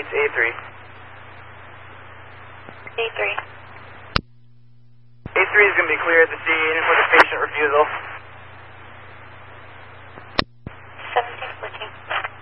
awaits A3. A3. A3 is going to be clear at the scene for the patient refusal.